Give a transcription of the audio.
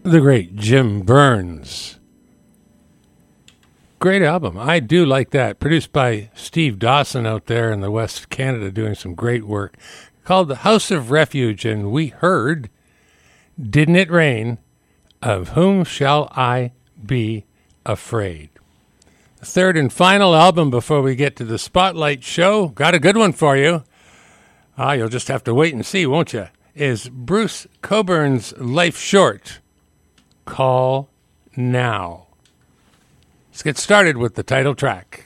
the great Jim Burns. Great album. I do like that. Produced by Steve Dawson out there in the West Canada doing some great work. Called The House of Refuge, and we heard Didn't It Rain? Of Whom Shall I Be Afraid? The third and final album before we get to the Spotlight Show. Got a good one for you. You'll just have to wait and see, won't you? Is Bruce Coburn's Life Short. Call Now. Let's get started with the title track.